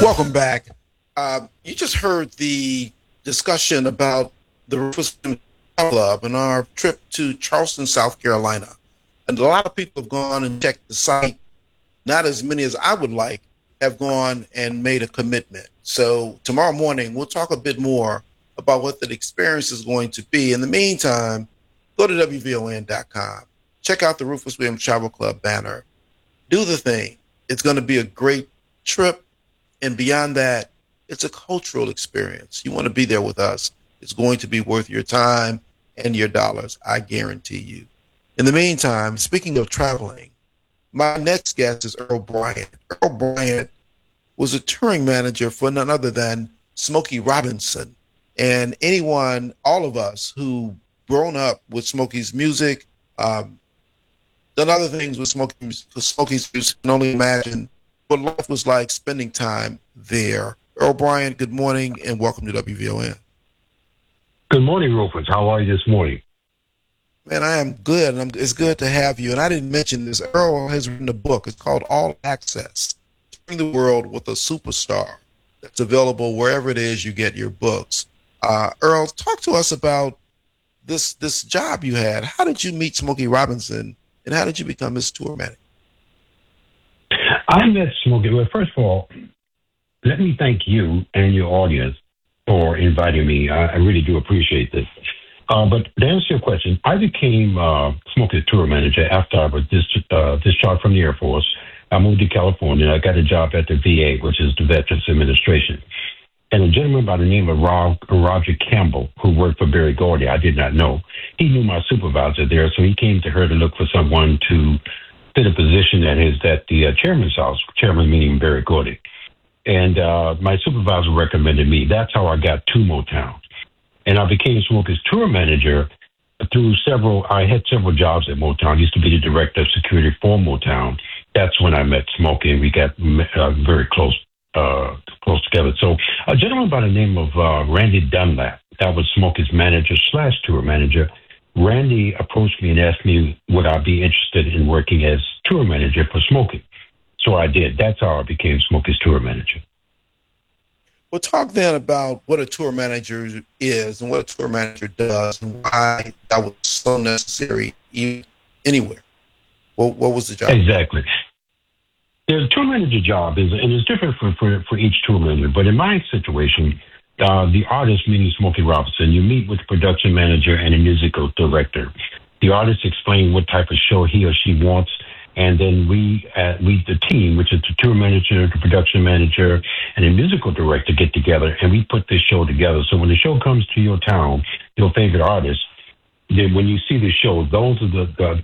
Welcome back. You just heard the discussion about the Rufus Club and our trip to Charleston, South Carolina. And a lot of people have gone and checked the site. Not as many as I would like have gone and made a commitment. So tomorrow morning, we'll talk a bit more about what that experience is going to be. In the meantime, go to WVON.com. Check out the Rufus Williams Travel Club banner. Do the thing. It's going to be a great trip. And beyond that, it's a cultural experience. You want to be there with us. It's going to be worth your time and your dollars, I guarantee you. In the meantime, speaking of traveling, my next guest is Earl Bryant. Earl Bryant was a touring manager for none other than Smokey Robinson. And anyone, all of us who grown up with Smokey's music, done other things with Smokey's music, can only imagine what life was like spending time there. Earl Bryant, good morning and welcome to WVON. Good morning, Rufus. How are you this morning? Man, I am good. And it's good to have you. And I didn't mention this. Earl has written a book. It's called All Access, Touring the World with a Superstar. That's available wherever it is you get your books. Earl, talk to us about this job you had. How did you meet Smokey Robinson and how did you become his tour manager? I met Smokey. Well, first of all, let me thank you and your audience for inviting me. I really do appreciate this. But to answer your question, I became Smokey's tour manager after I was discharged from the Air Force. I moved to California. I got a job at the VA, which is the Veterans Administration. And a gentleman by the name of Roger Campbell, who worked for Berry Gordy, I did not know. He knew my supervisor there, so he came to her to look for someone to fit a position that is at the chairman's house, chairman meaning Berry Gordy. And my supervisor recommended me. That's how I got to Motown. And I became Smokey's tour manager through I had several jobs at Motown. I used to be the director of security for Motown. That's when I met Smokey, and we got very close together. So a gentleman by the name of Randy Dunlap, that was Smokey's manager / tour manager. Randy approached me and asked me would I be interested in working as tour manager for Smokey. So I did. That's how I became Smokey's tour manager. Well, talk then about what a tour manager is and what a tour manager does and why that was so necessary anywhere. What was the job? Exactly. The tour manager job is, and it's different for each tour manager, but in my situation, the artist, meaning Smokey Robinson, you meet with the production manager and a musical director. The artist explains what type of show he or she wants, and then we, the team, which is the tour manager, the production manager, and the musical director, get together, and we put this show together. So when the show comes to your town, your favorite artist, then when you see the show, those are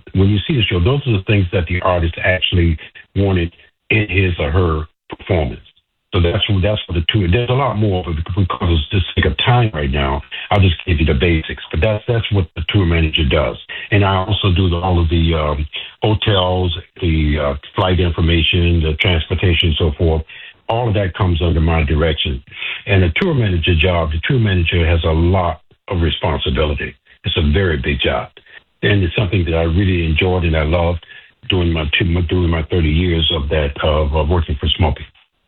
the things that the artist actually wanted in his or her performance. So that's for the tour. There's a lot more, but because it's just sake of time right now, I'll just give you the basics. But that's what the tour manager does. And I also do all of the hotels, the flight information, the transportation, so forth. All of that comes under my direction. And the tour manager job, the tour manager has a lot of responsibility. It's a very big job. And it's something that I really enjoyed and I loved during my 30 years of working for Smokey.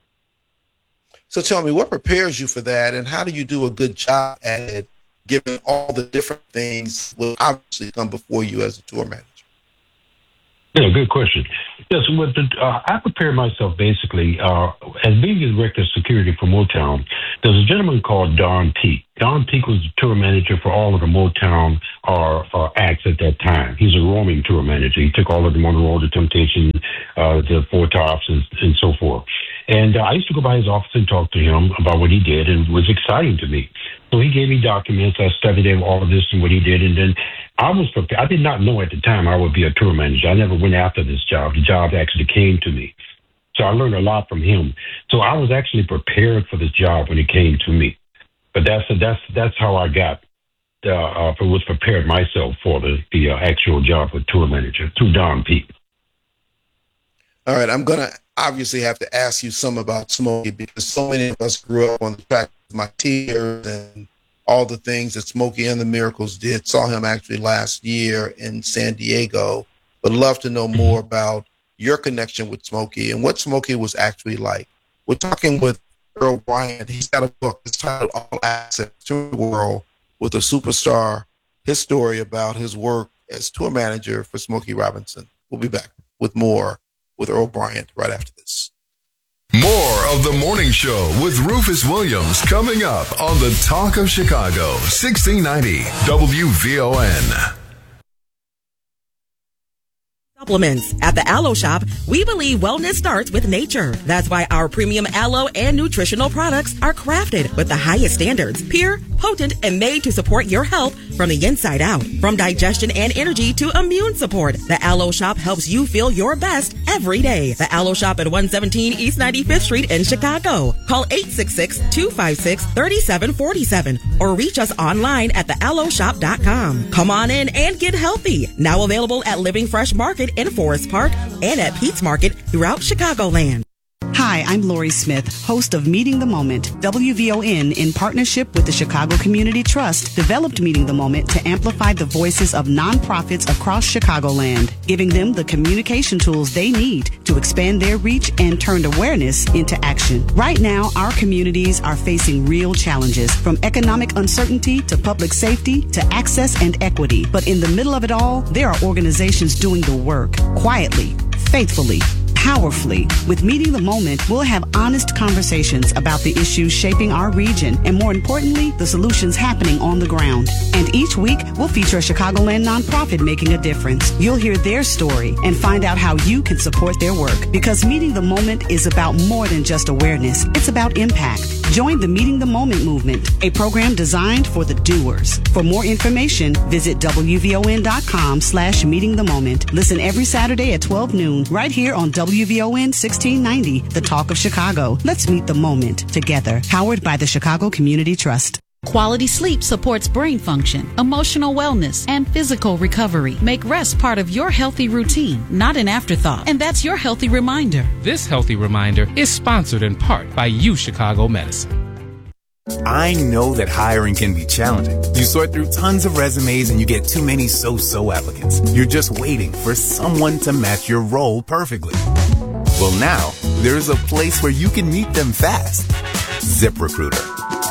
So tell me, what prepares you for that, and how do you do a good job at it, given all the different things will obviously come before you as a tour manager? Yeah, good question. Yes, I prepare myself basically as being the director of security for Motown. There's a gentleman called Don Peake. Don Peake was the tour manager for all of the Motown acts at that time. He's a roaming tour manager. He took all of them on the road to Temptation, the Four Tops, and so forth. And I used to go by his office and talk to him about what he did, and it was exciting to me. So he gave me documents. I studied all of this and what he did, and then I was prepared. I did not know at the time I would be a tour manager. I never went after this job. The job actually came to me. So I learned a lot from him. So I was actually prepared for this job when it came to me. But that's how I was prepared myself for the actual job with tour manager through Don Peake. All right, I'm gonna obviously have to ask you some about Smokey because so many of us grew up on the track of My Tears and all the things that Smokey and the Miracles did. Saw him actually last year in San Diego. Would love to know more about your connection with Smokey and what Smokey was actually like. We're talking with Earl Bryant. He's got a book. It's titled All Access to the World with a Superstar. His story about his work as tour manager for Smokey Robinson. We'll be back with more with Earl Bryant right after this. More of The Morning Show with Rufus Williams coming up on the Talk of Chicago, 1690 WVON. Supplements. At the Aloe Shop, we believe wellness starts with nature. That's why our premium aloe and nutritional products are crafted with the highest standards, pure, potent, and made to support your health from the inside out. From digestion and energy to immune support, the Aloe Shop helps you feel your best every day. The Aloe Shop at 117 East 95th Street in Chicago. Call 866-256-3747 or reach us online at thealoeshop.com. Come on in and get healthy. Now available at Living Fresh Market in Forest Park and at Pete's Market throughout Chicagoland. Hi, I'm Lori Smith, host of Meeting the Moment. WVON, in partnership with the Chicago Community Trust, developed Meeting the Moment to amplify the voices of nonprofits across Chicagoland, giving them the communication tools they need to expand their reach and turn awareness into action. Right now, our communities are facing real challenges, from economic uncertainty to public safety to access and equity. But in the middle of it all, there are organizations doing the work quietly, faithfully, powerfully. With Meeting the Moment, we'll have honest conversations about the issues shaping our region and, more importantly, the solutions happening on the ground. And each week, we'll feature a Chicagoland nonprofit making a difference. You'll hear their story and find out how you can support their work. Because Meeting the Moment is about more than just awareness. It's about impact. Join the Meeting the Moment movement, a program designed for the doers. For more information, visit WVON.com/Meeting the Moment. Listen every Saturday at 12 noon, right here on WVON 1690, The Talk of Chicago. Let's meet the moment together. Powered by the Chicago Community Trust. Quality sleep supports brain function, emotional wellness, and physical recovery. Make rest part of your healthy routine, not an afterthought. And that's your Healthy Reminder. This Healthy Reminder is sponsored in part by U Chicago Medicine. I know that hiring can be challenging. You sort through tons of resumes and you get too many so-so applicants. You're just waiting for someone to match your role perfectly. Well, now there's a place where you can meet them fast. ZipRecruiter.